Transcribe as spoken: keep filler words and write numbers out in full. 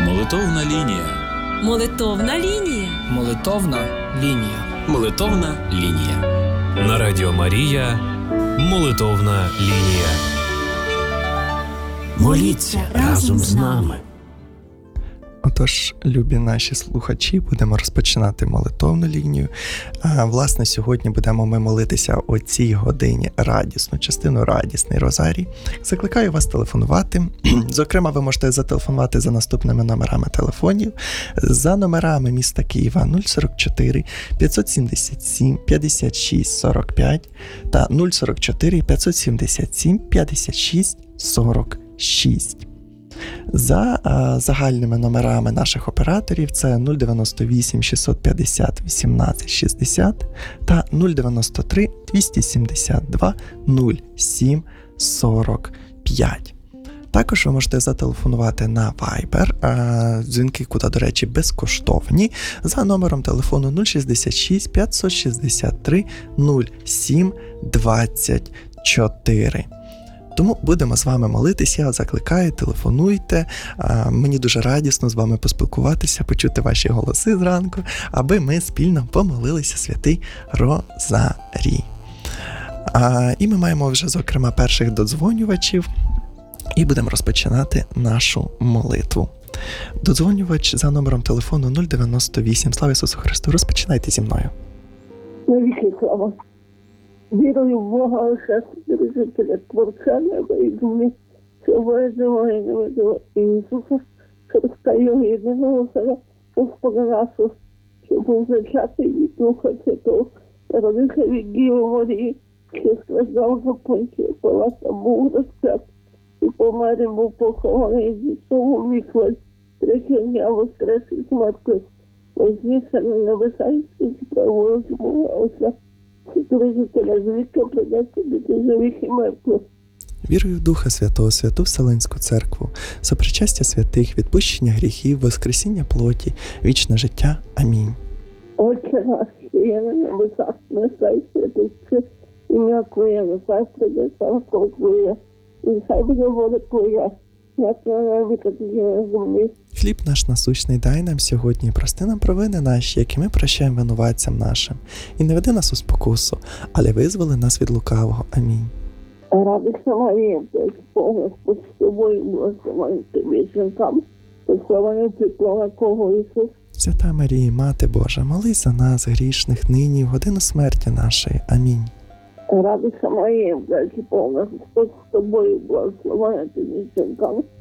Молитовна лінія. Молитовна лінія. Молитовна лінія. Молитовна лінія. На Радіо Марія. Молитовна лінія. Моліться разом з нами. Отож, любі наші слухачі, будемо розпочинати молитовну лінію. А, власне, сьогодні будемо ми молитися о цій годині радісну, частину радісний розарій. Закликаю вас телефонувати. Зокрема, ви можете зателефонувати за наступними номерами телефонів. За номерами міста Києва нуль сорок чотири п'ятсот сімдесят сім п'ятдесят шість сорок п'ять та нуль сорок чотири п'ятсот сімдесят сім п'ятдесят шість сорок шість. За а, загальними номерами наших операторів це нуль дев'яносто вісім шістсот п'ятдесят вісімнадцять шістдесят та нуль дев'яносто три двісті сімдесят два нуль сім сорок п'ять. Також ви можете зателефонувати на Viber, а, дзвінки, куди, до речі, безкоштовні, за номером телефону нуль шістдесят шість п'ятсот шістдесят три нуль сім двадцять чотири. Тому будемо з вами молитися, я закликаю, телефонуйте, а, мені дуже радісно з вами поспілкуватися, почути ваші голоси зранку, аби ми спільно помолилися святий Розарій. А, і ми маємо вже, зокрема, перших додзвонювачів, і будемо розпочинати нашу молитву. Додзвонювач за номером телефону нуль дев'яносто вісім. Слава Ісусу Христу! Розпочинайте зі мною. Навіки слава. Вірую в Бога, Отця, Вседержителя, Творця неба і землі, всього живого і невидимого Ісуса Христа, Його єдиного Сина, Господа нашого, що був зачатий від Духа Святого, народився від Діви Марії, що страждав за Понтія Пилата, був розп'ят, і помер, і був похований зі свого вікла, третього дня воскрес із мертвих, вознісся на небеса і світі правого з Бога Отця, Вседержителя звідки прийде судити живих і мертвих. Вірую в Духа Святого, Святу Вселенську Церкву, сопричастя святих, відпущення гріхів, воскресіння плоті, вічне життя. Амінь. Отче наш, що є на небесах, нехай святиться ім'я Твоє, нехай прийде царство Твоє, і нехай буде воля Твоя, як на небі, так і на землі. Хліб наш насущний дай нам сьогодні, прости нам провини наші, які ми прощаємо винуватцям нашим. І не веди нас у спокусу, але визволи нас від лукавого. Амінь. Радуйся, Марія, Бог Господь з тобою, благословенна ти між жінками, благословенна плода Твого Ісус. Свята Марія, Мати Божа, молись за нас, грішних, нині, в годину смерті нашої. Амінь. Радуйся, Марія, Бог Господь з тобою, благословенна ти між жінками,